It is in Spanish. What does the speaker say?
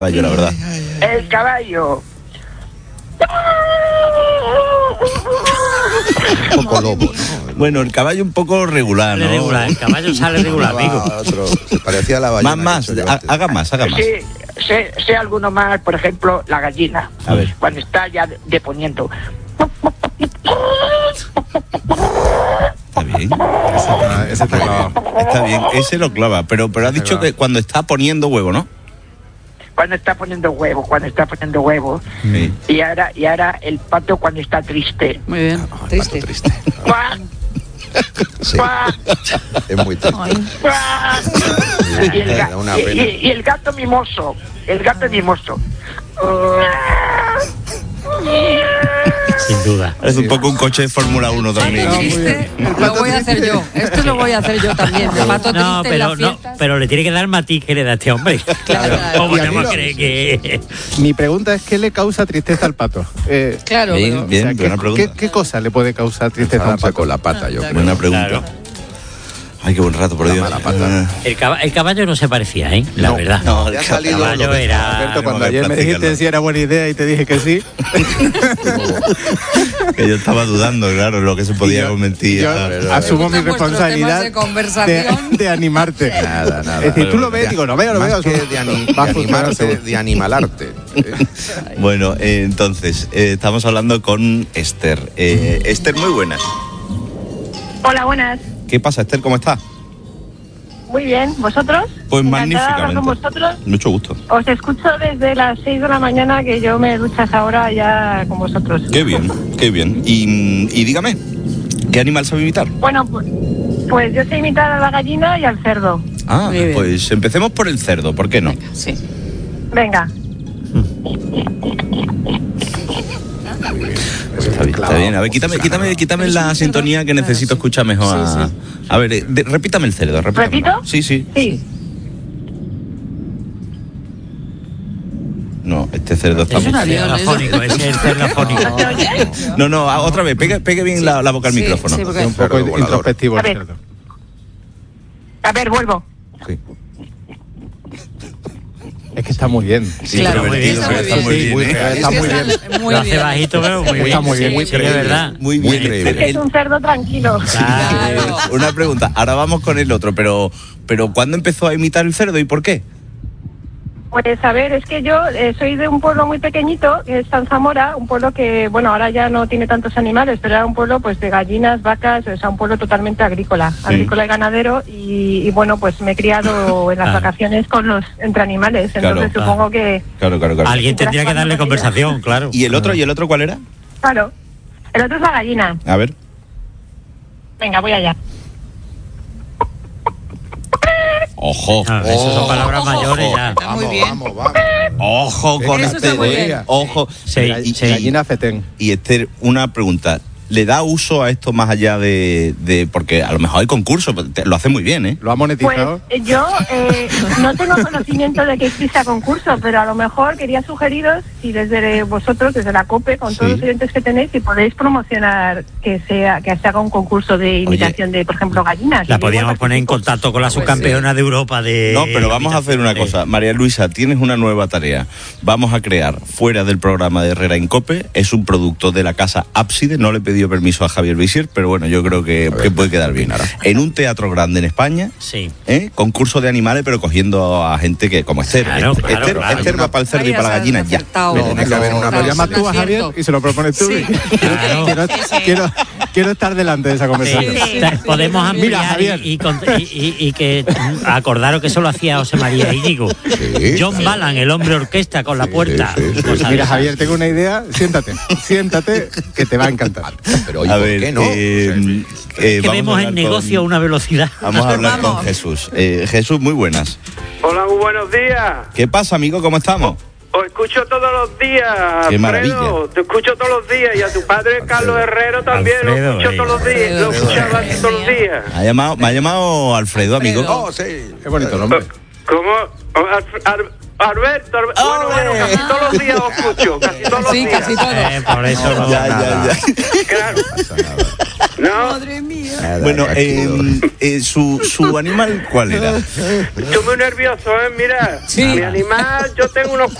caballo, la verdad. El caballo. Un poco lobo, ¿no? Bueno, el caballo un poco regular, ¿no? Regular, el caballo sale regular, amigo. Se parecía a la ballena. Más, haga más. Sí, sé alguno más, por ejemplo, la gallina. A ver. Cuando está ya deponiendo. Está bien. Ese está clavado. Está bien, ese lo clava, pero has dicho que cuando está poniendo huevo, ¿no? Cuando está poniendo huevo. Sí. Y ahora el pato cuando está triste. Muy bien. Triste. ¡Cuac! Sí, ¡Cuac! es muy triste. Ay. ¡Cuac! Da una pena. Y el gato mimoso. Sin duda. Es un poco un coche de Fórmula 1 también. Triste, lo voy a hacer yo. Esto lo voy a hacer yo también. Me mato No, triste en pero las no, fiestas. pero le tiene que dar matiz que le da este hombre. Claro. ¿Cómo Y a te mí vas a no. creer que...? Mi pregunta es, ¿qué le causa tristeza al pato? Claro, Bien, pero- bien, o sea, buena pregunta. ¿qué cosa le puede causar tristeza a un Enfadarse pato? con la pata, yo creo. Buena pregunta. Claro. Ay, qué buen rato, por Dios. mala pata. El caballo no se parecía, ¿eh? La No, verdad. no, Ya ha el salido caballo lo que- era... Alberto, cuando que ayer me practicarlo. dijiste si era buena idea y te dije que sí, Que yo estaba dudando, claro, lo que se podía convertir. yo asumo mi Vuestros responsabilidad temas de conversación. de animarte. Nada. Es decir, tú lo ves, digo, lo veo. Más que eso de va a funcionar animarte, seguro. de animalarte. Bueno, entonces, estamos hablando con Esther. Esther, muy buenas. Hola, buenas. ¿Qué pasa, Esther? ¿Cómo estás? Muy bien. ¿Vosotros? Pues Encantada de hablar con magníficamente. vosotros. Mucho gusto. Os escucho desde las 6 de la mañana, que yo me duchas ahora ya con vosotros. Qué bien, qué bien. Y dígame, ¿qué animal sabe imitar? Bueno, pues yo sé imitar a la gallina y al cerdo. Ah, Muy bien. pues empecemos por el cerdo, ¿por qué no? Sí. Venga. Está bien. A ver, quítame la sintonía que necesito escuchar mejor. Sí. A ver, repítame el cerdo. ¿Repito? Sí. Sí. No, este cerdo está Es un muy... avión. Afónico, ese es el cerdo afónico. ¿No se oye? No, otra vez, pegue bien la boca al Sí, micrófono. sí, porque- Un poco Cerdo volador. introspectivo A el ver. cerdo. A ver, vuelvo. Sí. Es que está muy bien. Sí, Claro, pero muy bien, divertido, está muy está muy bien. bien, ¿eh? Está muy bien. Muy Lo hace bien. bajito, pero muy bien. Está muy bien, muy Sí, de creíble. verdad. Muy Muy bien. creíble. Esther, Es un cerdo tranquilo. Claro. Una pregunta, ahora vamos con el otro, pero ¿cuándo empezó a imitar el cerdo y por qué? Pues a ver, es que yo soy de un pueblo muy pequeñito, que es San Zamora, un pueblo que, bueno, ahora ya no tiene tantos animales, pero era un pueblo pues de gallinas, vacas, o sea, un pueblo totalmente agrícola y ganadero, y bueno, pues me he criado en las vacaciones entre animales, entonces Claro. supongo que, Claro. Alguien tendría que darle conversación, claro. ¿Y el otro cuál era? claro, el otro es la gallina. A ver. Venga, voy allá. Ojo. Ah, eso son palabras mayores ya. Está muy bien. Vamos. Ojo con Eso está Esther. muy bien. Ojo. Sí, Y- sí. Gallina fetén. Y Esther, una pregunta. ¿Le da uso a esto más allá de porque a lo mejor hay concursos, lo hace muy bien, ¿eh? ¿Lo ha Pues monetizado? yo no tengo conocimiento de que exista concurso, pero a lo mejor quería sugeriros si desde vosotros, desde la COPE, con todos Sí. los oyentes que tenéis, si podéis promocionar que se haga un concurso de imitación de, por ejemplo, gallinas. La Y yo podíamos igual poner en participo. contacto con la subcampeona de Europa de... No, pero vamos a hacer una cosa. María Luisa, tienes una nueva tarea. Vamos a crear, fuera del programa de Herrera en COPE, es un producto de la casa Ábside, no le he pedido permiso a Javier Visier, pero bueno, yo creo que puede quedar bien. En un teatro grande en España, Sí. concurso de animales, pero cogiendo a gente que como Esther. Claro, Esther, claro. Esther va para el cerdo y Ahí para la has gallina ya. acertado. No, tiene que haber una Lo llamas tú a acierto. Javier y se lo propones tú. Sí. Claro. Quiero estar delante de esa conversación. Podemos ampliar Mira, Javier. y que acordaros que eso lo hacía José María Íñigo. Sí, John Ballan, el hombre orquesta con la puerta. sí, sí. Cosas de Mira, esas. Javier, tengo una idea. Siéntate, que te va a encantar. Pero ¿y A por ver, qué no? Que vamos vemos a el hablar negocio a una velocidad. Vamos a hablar con Vamos. Jesús. Jesús, muy buenas. Hola, muy buenos días. ¿Qué pasa, amigo? ¿Cómo estamos? Os escucho todos los días, Qué Alfredo. maravilla. Te escucho todos los días. Y a tu padre, Carlos Herrero, también Alfredo, lo escucho todos los días. Lo escuchaba todos los días. Me ha llamado Alfredo, amigo. Oh, sí. Qué bonito nombre. ¿Cómo? Alberto, bueno, casi todos los días os escucho, casi todos los Sí, días. casi todos. Por eso no. Ya. Claro. No, Madre mía. Nada, Bueno, tranquilo. su animal, ¿cuál era? estoy muy nervioso, mira. Sí. Mi animal, yo tengo unos